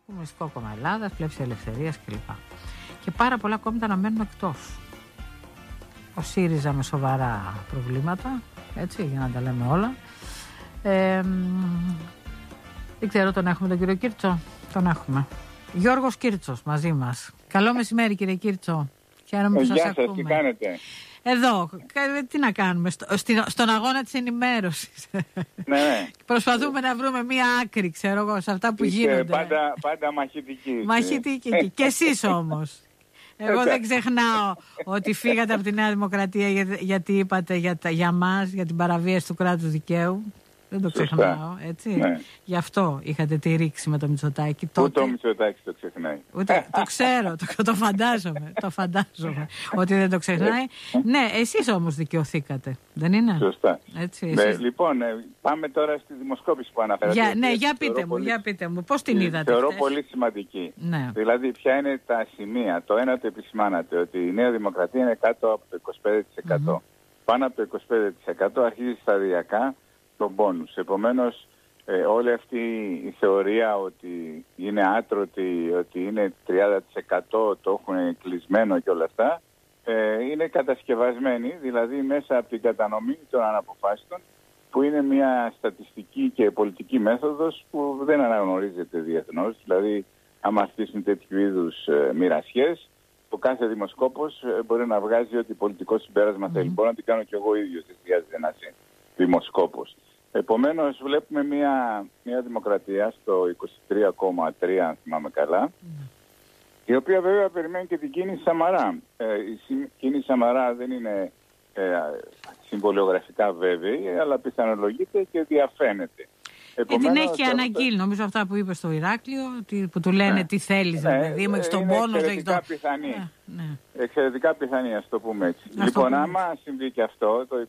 Κομμουνιστικό Κόμμα Ελλάδας, Πλεύση Ελευθερίας κλπ. Και πάρα πολλά κόμματα να μένουν εκτός. Ο ΣΥΡΙΖΑ με σοβαρά προβλήματα, έτσι, για να τα λέμε όλα. Δεν ξέρω, τον έχουμε τον κύριο Κίρτσο. Τον έχουμε. Γιώργος Κίρτσος μαζί μας. Καλό μεσημέρι, κύριε Κίρτσο. Χαίρομαι που σας ακούμε. Γεια σας, τι κάνετε? Εδώ, τι να κάνουμε, στον αγώνα της ενημέρωσης. Ναι. Προσπαθούμε να βρούμε μία άκρη, ξέρω εγώ, σε αυτά που γίνονται. Πάντα μαχητική. Μαχητική. Και εσείς όμως. Εγώ δεν ξεχνάω ότι φύγατε από τη Νέα Δημοκρατία γιατί είπατε για μας, για την παραβίαση του κράτους δικαίου. Δεν το ξεχνάω, έτσι. Ναι. Γι' αυτό είχατε τη ρήξη με το Μητσοτάκη. Ούτε ο Μητσοτάκης το ξεχνάει. Ούτε, το ξέρω, το φαντάζομαι. Το φαντάζομαι ότι δεν το ξεχνάει. Ναι, εσείς όμως δικαιωθήκατε, δεν είναι? Σωστά. Έτσι, λοιπόν, πάμε τώρα στη δημοσκόπηση που αναφέρατε. Ναι, για πείτε μου, πώς την είδατε? Θεωρώ πολύ σημαντική. Ναι. Δηλαδή, ποια είναι τα σημεία? Το ένα το επισημάνατε, ότι η Νέα Δημοκρατία είναι κάτω από το 25%. Πάνω από το 25% αρχίζει σταδιακά τον πόνους. Επομένως, όλη αυτή η θεωρία ότι είναι άτρωτη, ότι είναι 30% το έχουν κλεισμένο και όλα αυτά, είναι κατασκευασμένη, δηλαδή μέσα από την κατανομή των αναποφάσεων, που είναι μια στατιστική και πολιτική μέθοδος που δεν αναγνωρίζεται διεθνώς. Δηλαδή, άμα αρχίσουν τέτοιου είδους μοιρασιές, ο κάθε δημοσκόπος μπορεί να βγάζει ότι πολιτικό συμπέρασμα θέλει. Μπορώ να την κάνω κι εγώ ίδιος, δεν χρειάζεται να είσαι δημοσκόπος. Επομένως, βλέπουμε μια δημοκρατία στο 23,3, αν θυμάμαι καλά, η οποία βέβαια περιμένει και την κίνηση Σαμαρά. Η κίνηση Σαμαρά δεν είναι συμβολιογραφικά βέβαιη, αλλά πιθανολογείται και διαφαίνεται. Την έχει αναγγείλει, νομίζω, αυτά που είπε στο Ηράκλειο, που του λένε τι θέλεις, δηλαδή, έχεις τον πόνο, έχεις τον... Εξαιρετικά πιθανή, ας το πούμε έτσι. Λοιπόν, άμα συμβεί και αυτό, το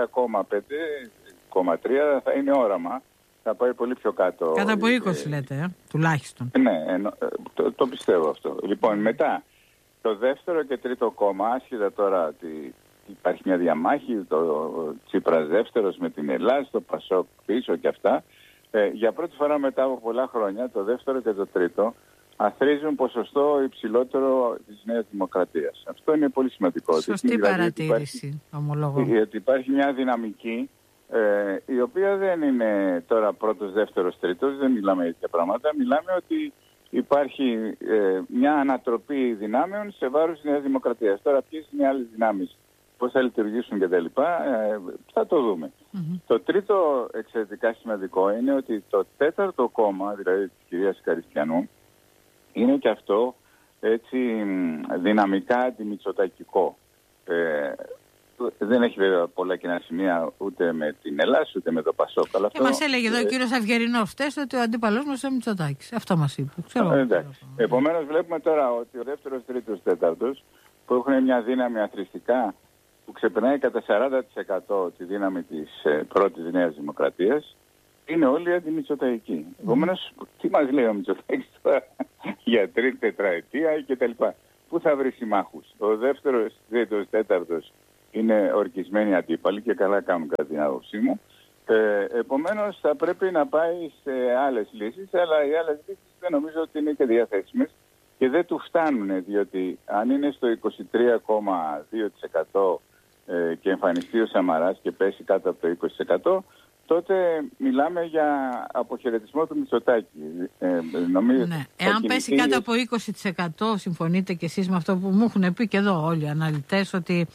23,5-23 θα είναι όραμα, θα πάει πολύ πιο κάτω. Κάτω από 20 λέτε, τουλάχιστον. Ναι, το πιστεύω αυτό. Λοιπόν, μετά, το δεύτερο και τρίτο κόμμα, άσχετα τώρα ότι υπάρχει μια διαμάχη, το Τσίπρας δεύτερος με την Ελλάδα, το Πασόκ πίσω και αυτά, για πρώτη φορά μετά από πολλά χρόνια, το δεύτερο και το τρίτο αθροίζουν ποσοστό υψηλότερο της Νέας Δημοκρατίας. Αυτό είναι πολύ σημαντικό. Σωστή παρατήρηση, ομολόγω. Γιατί υπάρχει μια δυναμική, η οποία δεν είναι τώρα πρώτος, δεύτερος, τρίτος, δεν μιλάμε για τέτοια πράγματα. Μιλάμε ότι υπάρχει μια ανατροπή δυνάμεων σε βάρος της Νέας Δημοκρατίας. Τώρα ποιες είναι οι άλλες δυνάμεις, πώς θα λειτουργήσουν κτλ. Θα το δούμε. Το τρίτο εξαιρετικά σημαντικό είναι ότι το τέταρτο κόμμα, δηλαδή της κυρίας Καριστιανού, είναι και αυτό έτσι δυναμικά αντιμητσοτακικό. Δεν έχει βέβαια πολλά κοινά σημεία ούτε με την Ελλάδα ούτε με το Πασόκ. Και μας έλεγε εδώ ο κύριος Αυγερινός χτες ότι ο αντίπαλός μας είναι ο Μητσοτάκης. Αυτό μας είπε. Επομένως βλέπουμε τώρα ότι ο δεύτερος, τρίτος, τέταρτος που έχουν μια δύναμη αθροιστικά που ξεπερνάει κατά 40% τη δύναμη της πρώτης Νέας Δημοκρατίας, είναι όλοι αντιμητσοταϊκοί. Επομένως, τι μας λέει ο Μητσοτάκης τώρα για τρίτη τετραετία κτλ. Πού θα βρει συμμάχους? Ο δεύτερος, τρίτος, τέταρτος είναι ορκισμένοι αντίπαλοι και καλά κάνουν κατά την άποψή μου. Επομένως, θα πρέπει να πάει σε άλλες λύσεις, αλλά οι άλλες λύσεις δεν νομίζω ότι είναι και διαθέσιμες και δεν του φτάνουν, διότι αν είναι στο 23,2% και εμφανιστεί ο Σαμαράς και πέσει κάτω από το 20%, τότε μιλάμε για αποχαιρετισμό του Μητσοτάκη. Ναι. Εάν πέσει κάτω από 20%, συμφωνείτε κι εσείς με αυτό που μου έχουν πει και εδώ όλοι οι αναλυτές, ότι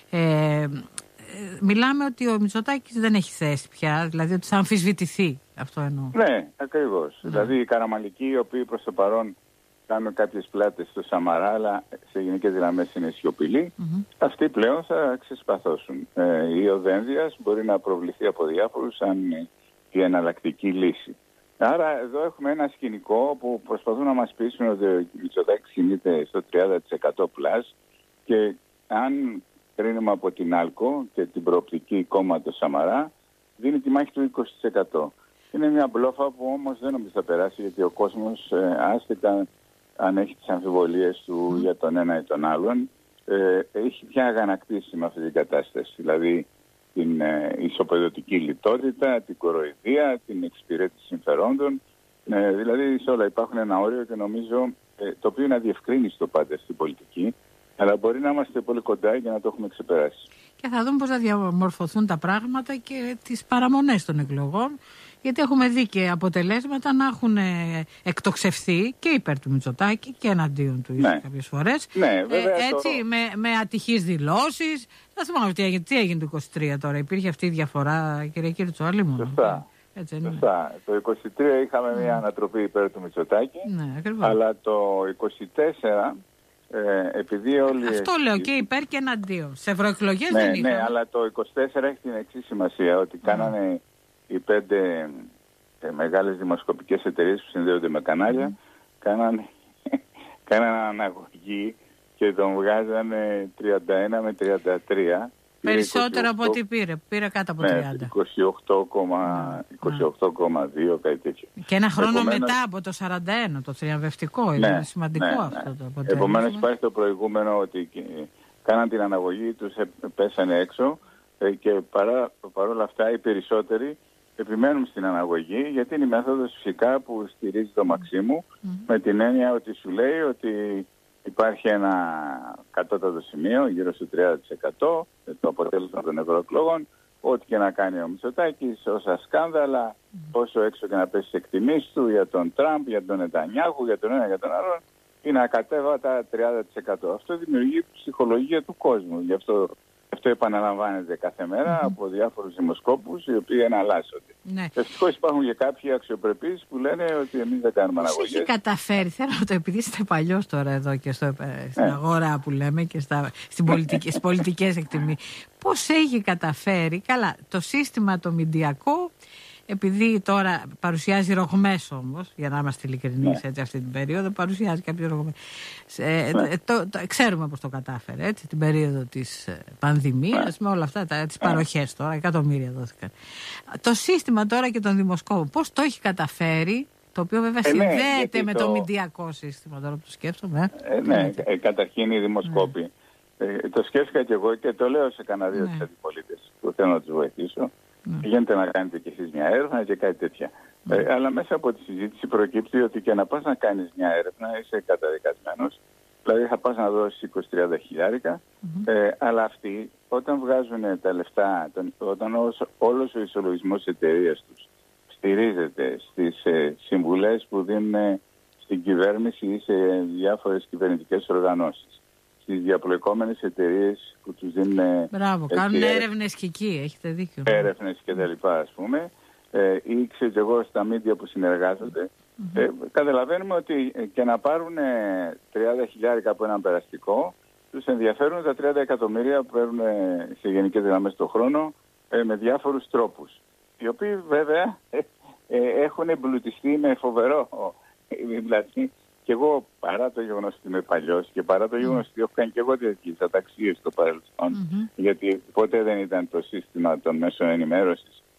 μιλάμε ότι ο Μητσοτάκης δεν έχει θέση πια, δηλαδή ότι θα αμφισβητηθεί. Αυτό εννοώ. Ναι, ακριβώς. Ναι. Δηλαδή οι καραμαλικοί, οι οποίοι προς το παρόν κάνουν κάποιες πλάτες στο Σαμαρά, αλλά σε γενικές γραμμές είναι σιωπηλοί, αυτοί πλέον θα ξεσπαθώσουν. Η Οδένδιας μπορεί να προβληθεί από διάφορους σαν η εναλλακτική λύση. Άρα εδώ έχουμε ένα σκηνικό που προσπαθούν να μας πείσουν ότι ο Μητσοτάκης κινείται στο 30% πλάς και αν κρίνουμε από την άλκο και την προοπτική κόμματος Σαμαρά, δίνει τη μάχη του 20%. Είναι μια μπλόφα που όμως δεν νομίζω θα περάσει, γιατί ο κόσμος άσχετα αν έχει τις αμφιβολίες του για τον ένα ή τον άλλον, έχει πια αγανακτήσει με αυτή την κατάσταση. Δηλαδή την ισοπεδωτική λιτότητα, την κοροϊδία, την εξυπηρέτηση συμφερόντων Δηλαδή σε όλα υπάρχουν ένα όριο και νομίζω το οποίο είναι αδιευκρίνιστο πάντα στην πολιτική, αλλά μπορεί να είμαστε πολύ κοντά για να το έχουμε ξεπεράσει. Και θα δούμε πώς θα διαμορφωθούν τα πράγματα και τις παραμονές των εκλογών, γιατί έχουμε δει και αποτελέσματα να έχουν εκτοξευθεί και υπέρ του Μητσοτάκη και εναντίον του κάποιες φορές. Ναι, βέβαια, έτσι, με ατυχείς δηλώσεις. Θα θυμάμαι τι έγινε το 23 τώρα. Υπήρχε αυτή η διαφορά, κύριε Κυρτσοάλη. Σωστά. Σωστά. Το 23 είχαμε μια ανατροπή υπέρ του Μητσοτάκη, αλλά το 24... επειδή όλοι αυτό λέω και υπέρ και εναντίον. Σε ευρωεκλογές δεν είχαμε. Ναι, αλλά το 24 έχει την εξής σημασία, ότι κάνανε οι 5 μεγάλες δημοσκοπικές εταιρείες που συνδέονται με κανάλια, κάνανε αναγωγή και τον βγάζανε 31 με 33. Περισσότερο από ό,τι πήρε κάτω από 30. 28,2 κάτι τέτοιο. Και ένα χρόνο μετά από το 41, το θριαμβευτικό, είναι σημαντικό αυτό το αποτέλεσμα. Επομένως υπάρχει το προηγούμενο ότι κάναν την αναγωγή, τους πέσανε έξω και παρόλα αυτά οι περισσότεροι επιμένουν στην αναγωγή, γιατί είναι η μέθοδος φυσικά που στηρίζει το Μαξίμου, με την έννοια ότι σου λέει ότι υπάρχει ένα κατώτατο σημείο γύρω στο 30% το αποτέλεσμα των ευρωεκλογών, ό,τι και να κάνει ο Μητσοτάκης, όσα σκάνδαλα, όσο έξω και να πέσει στις εκτιμήσεις του για τον Τραμπ, για τον Νετανιάχου, για τον ένα για τον άλλον, είναι ακατέβατα 30%. Αυτό δημιουργεί ψυχολογία του κόσμου. Γι' αυτό επαναλαμβάνεται κάθε μέρα από διάφορους δημοσκόπους οι οποίοι εναλλάσσονται. Ναι. Ευτυχώς υπάρχουν και κάποιοι αξιοπρεπείς που λένε ότι εμείς δεν κάνουμε αναγωγές. Πώς έχει καταφέρει, θέλω να το, επειδή είστε παλιός τώρα εδώ και στην αγορά που λέμε και στις πολιτικές εκτιμήσεις, πώς έχει καταφέρει, καλά, το σύστημα το μηντιακό, επειδή τώρα παρουσιάζει ρογμές όμως, για να είμαστε ειλικρινείς έτσι αυτή την περίοδο, παρουσιάζει κάποιες ρογμές. Ξέρουμε πώς το κατάφερε, έτσι, την περίοδο της πανδημίας, με όλα αυτά, τις παροχές τώρα, εκατομμύρια δόθηκαν. Το σύστημα τώρα και των δημοσκόπων, πώς το έχει καταφέρει, το οποίο βέβαια συνδέεται με το μηντιακό σύστημα, τώρα που το σκέφτομαι. Καταρχήν οι δημοσκόποι. Το σκέφτηκα και εγώ και το λέω σε κανένα δύο της αντιπολίτες που θέλω να τους βοηθήσω. Γίνεται να κάνετε κι εσείς μια έρευνα και κάτι τέτοια. Αλλά μέσα από τη συζήτηση προκύπτει ότι και να πας να κάνεις μια έρευνα είσαι καταδικασμένος. Δηλαδή θα πας να δώσεις 20-30 χιλιάρικα, αλλά αυτοί όταν βγάζουν τα λεφτά, όταν όλος ο ισολογισμός της εταιρείας τους στηρίζεται στις συμβουλές που δίνουν στην κυβέρνηση ή σε διάφορες κυβερνητικές οργανώσεις, στις διαπλοϊκόμενες εταιρείες που τους δίνουν... Μπράβο, κάνουν έρευνες και εκεί, έχετε δίκιο. Έρευνες και τα λοιπά, ας πούμε, ή ξέρω εγώ στα μίντια που συνεργάζονται. Καταλαβαίνουμε ότι και να πάρουν 30 χιλιάρικα από έναν περαστικό, τους ενδιαφέρουν τα 30 εκατομμύρια που παίρνουν σε γενικές γραμμές το χρόνο με διάφορους τρόπους. Οι οποίοι βέβαια έχουν εμπλουτιστεί με φοβερό δηλαδή. Και εγώ παρά το γεγονός ότι είμαι παλιός και παρά το γεγονός ότι έχω κάνει και εγώ τέτοιες αταξίες στο παρελθόν, γιατί ποτέ δεν ήταν το σύστημα των μέσων ενημέρωσης